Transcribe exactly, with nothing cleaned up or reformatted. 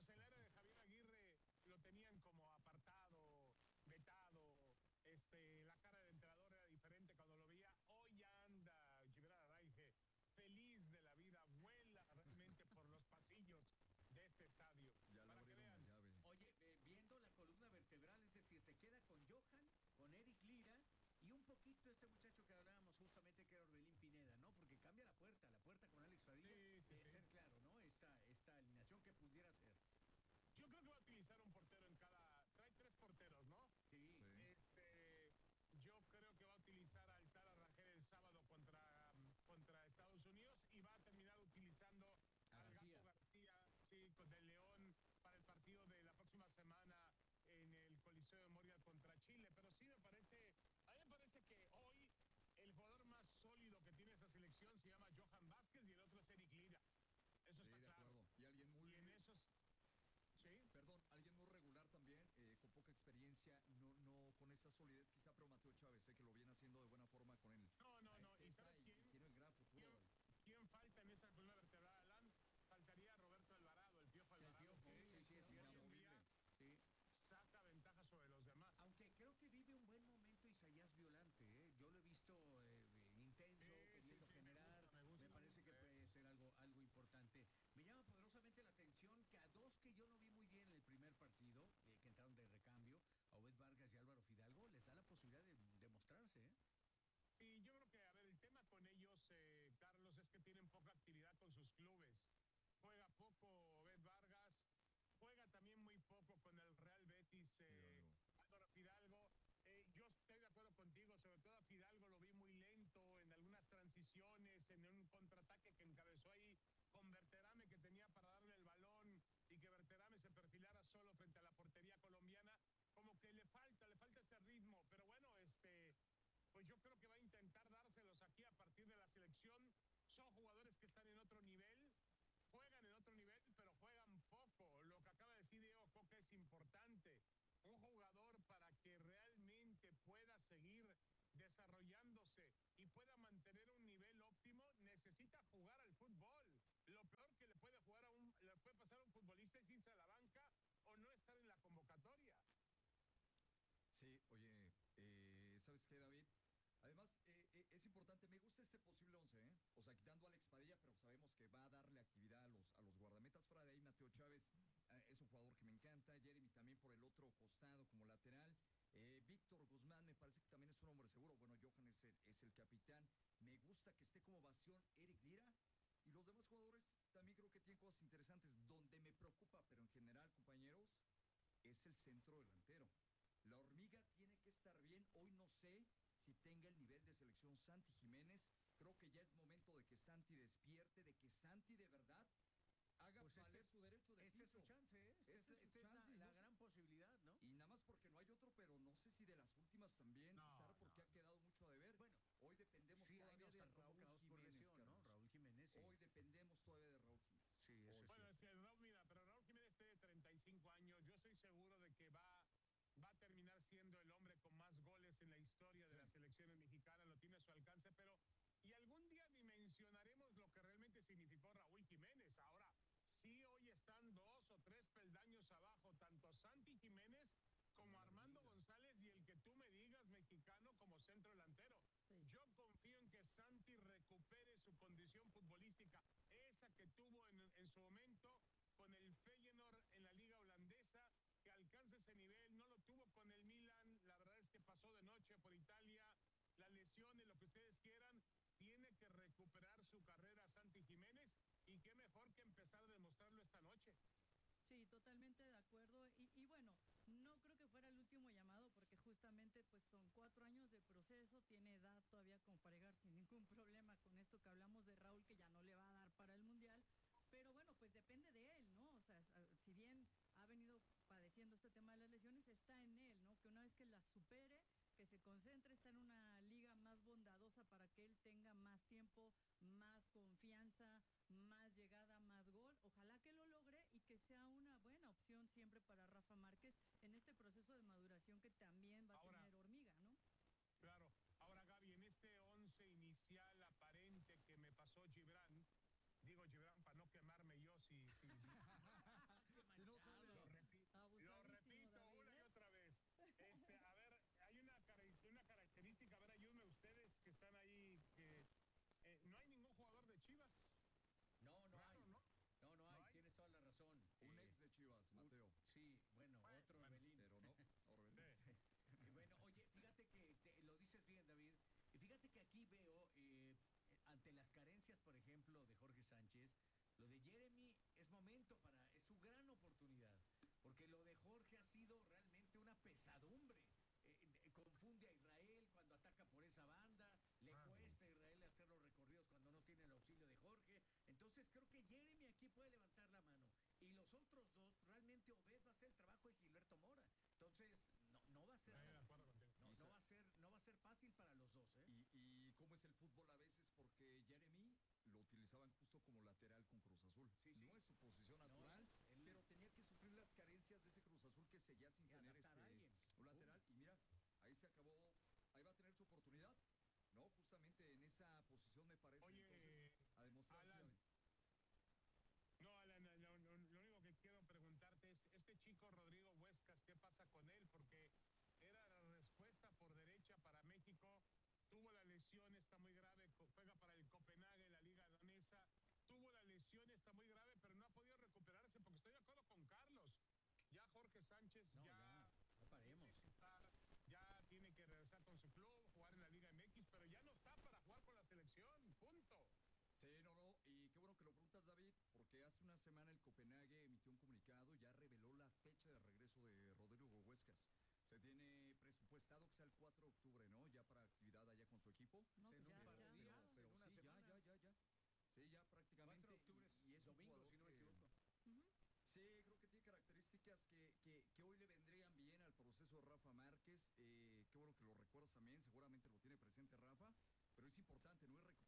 pues el área de Javier Aguirre lo tenían como apartado, vetado, este, la cara del entrenador era diferente cuando lo veía. Hoy anda Gibran Araige feliz de la vida, vuela realmente por los pasillos de este estadio. Ya le Para que abrieron vean. la llave. Oye, eh, viendo la columna vertebral, es decir, se queda con Johan, con Eric Lira y un poquito este muchacho que hablábamos justamente que era Orbelín Pineda, ¿no? Porque cambia la puerta, la puerta con Alex Fadilla, Sí, sí, debe sí. ser claro, ¿no? Esta, esta alineación que pudiera ser. Yo creo que va a utilizar un portero en cada. Trae tres porteros, ¿no? Sí. Sí. Este, yo creo que va a utilizar a Altara Rangel el sábado contra, contra Estados Unidos y va a terminar utilizando A al García. Gato García, sí, con el León para el partido de la próxima semana en el Coliseo de Moria contra Chile. Pero sí me parece, a mí me parece que hoy el jugador más sólido que tiene esa selección se llama Johan Vázquez y el otro es Eric Lira. Eso Sí, está de claro. acuerdo. Y alguien muy... Y en esos, sí. Perdón, alguien muy regular también, eh, con poca experiencia, no no con esa solidez quizá, pero Mateo Chávez, sé que lo viene haciendo de buena forma con él. No, no, no. ¿Y sabes quién? Tiene un gran futuro. ¿Quién, quién falta en esa columna vertebral, Alan? Faltaría Roberto Alvarado, el Piojo El Alvarado, Piojo, que sí, sí, es hoy cierto. en día Sí. saca ventaja sobre los demás. Aunque creo que vive un buen momento Isaías Violante, ¿eh? Yo lo he visto eh, intenso, Sí, queriendo sí, sí, me generar. gusta, me gusta. parece que Sí. puede ser algo, algo importante. Me llama poderosamente la atención que a dos que yo no vi muy bien en el primer partido, eh, que entraron de recambio, a Obed Vargas y Álvaro Fidalgo, les da la posibilidad de demostrarse, ¿eh? Sí, yo creo que, a ver, el tema con ellos, eh, Carlos, es que tienen poca actividad con sus clubes. Juega poco Obed Vargas, juega también muy poco con el Real Betis, eh, Fidalgo. Álvaro Fidalgo. Eh, yo estoy de acuerdo contigo, sobre todo a Fidalgo lo vi muy lento en algunas transiciones, en un contraataque que encabezó ahí con Berterame, que tenía para darle el balón y que Berterame se perfilara solo frente a la portería colombiana. Como que le falta, le falta ese ritmo, pero bueno, este... pues yo creo que va a intentar dárselos aquí a partir de la selección. Son jugadores que están en otro nivel, juegan en otro nivel, pero juegan poco. Lo que acaba de decir Diego Coca es importante. Un jugador para que realmente pueda seguir desarrollándose y pueda mantener un nivel óptimo, necesita jugar al fútbol. Lo peor que le puede jugar a un, le puede pasar a un futbolista es irse a la banca o no estar en la convocatoria. Sí, oye, eh, ¿sabes qué, David? Además, eh, eh, es importante, me gusta este posible once, ¿eh? O sea, quitando a Alex Padilla, pero sabemos que va a darle actividad a los, a los guardametas. Fuera de ahí, Mateo Chávez eh, es un jugador que me encanta. Jeremy también por el otro costado como lateral. Eh, Víctor Guzmán me parece que también es un hombre seguro. Bueno, Johan es el, es el capitán. Me gusta que esté como bastión Eric Lira. Y los demás jugadores también creo que tienen cosas interesantes. Donde me preocupa, pero en general, compañeros, es el centro delantero. La hormiga tiene que estar bien. Hoy no sé si tenga el nivel de selección Santi Jiménez. Creo que ya es momento de que Santi despierte, de que Santi de verdad haga Pues valer este- su derecho de Esta es piso. su chance, ¿eh? Esta, Esta es, es su esta es chance, la, y la no sé- gran posibilidad, ¿no? Y nada más porque no hay otro, pero no sé si de las últimas también, No, quizá porque no, ha quedado mucho a deber. Bueno, hoy dependemos Sí, ahí todavía no de están Raúl convocados por Jiménez, lesión, ¿no? Carlos. Raúl Jiménez, sí. Hoy dependemos todavía de Raúl Jiménez. Sí, eso Hoy. es Bueno, cierto. si el Raúl, mira, pero Raúl Jiménez tiene treinta y cinco años. Yo estoy seguro de que va, va a terminar siendo el hombre con más goles en la historia de Sí. las selecciones mexicanas. Lo tiene a su alcance, pero y algún día dimensionaremos lo que realmente significó Raúl Jiménez. Ahora, sí, hoy están dos o tres peldaños abajo, tanto Santi Jiménez como Armando González y el que tú me digas mexicano como centro delantero. Sí. Yo confío en que Santi recupere su condición futbolística, esa que tuvo en, en su momento con el Feyenoord en la liga holandesa, que alcance ese nivel. No lo tuvo con el Milan, la verdad es que pasó de noche por Italia, la lesión y lo que ustedes quieran. Tiene que recuperar su carrera Santi Jiménez y qué mejor que empezar a demostrarlo esta noche. Sí, totalmente de acuerdo. Y, y bueno, no creo que fuera el último llamado porque justamente pues son cuatro años de proceso, tiene edad todavía como para llegar sin ningún problema con esto que hablamos de Raúl, que ya no le va a dar para el Mundial. Pero bueno, pues depende de él, ¿no? O sea, si bien ha venido padeciendo este tema de las lesiones, está en él, ¿no? Que una vez que las supere, que se concentre, está en una liga más bondadosa para que él tenga más tiempo, más confianza, más llegada, más gol. Ojalá que lo logre y que sea una buena opción siempre para Rafa Márquez en este proceso de maduración que también va a Ahora, tener Hormiga, ¿no? Claro. Ahora, Gaby, en este once inicial aparente que me pasó Gibran, digo Gibran para no quemarme yo si... si, si Si no, seguramente Obed va a hacer el trabajo de Gilberto Mora. Entonces, no, no va a ser, Estoy de acuerdo contigo. no, no va a ser, no va a ser fácil para los dos, ¿eh? Y, y cómo es el fútbol a veces, porque Jeremy lo utilizaban justo como lateral con Cruz Azul. Sí, sí. No es su posición No, natural, él- pero tenía que suplir las carencias de ese Cruz Azul que seguía sin Y tener adaptar a este alguien. un lateral. Y mira, ahí se acabó, ahí va a tener su oportunidad, ¿no? Justamente en esa posición me parece. Oye, Entonces, a demostrar. Alan. No, Alan, lo, lo- lo único que quiero preguntarte es, este chico Rodrigo Huescas, ¿qué pasa con él? Porque era la respuesta por derecha para México, tuvo la lesión, está muy grave, co- juega para el Copenhague, la liga danesa, tuvo la lesión, está muy grave, pero no ha podido recuperarse, porque estoy de acuerdo con Carlos. Ya Jorge Sánchez No, ya, ya, no paremos. tiene que estar, ya tiene que regresar con su club, jugar en la Liga M X, pero ya no está para jugar con la selección, punto. Sí, no, no, y qué bueno que lo preguntas, David, porque hace una semana el Copenhague emitió un comunicado y ya reveló la fecha de regreso de Rodrigo Huescas. Se tiene presupuestado que sea el cuatro de octubre, ¿no? Ya para actividad allá con su equipo. No, En pues un ya, par de ya. días, claro. Pero en una sí, ya, semana. ya, ya, ya. Sí, ya prácticamente. cuatro de octubre y, y es es un domingo, jugador si no me que- equivoco. Ujú. Sí, creo que tiene características que, que, que hoy le vendrían bien al proceso de Rafa Márquez. Eh, qué bueno que lo recuerdas también, seguramente lo tiene presente Rafa, pero es importante, ¿no? Ir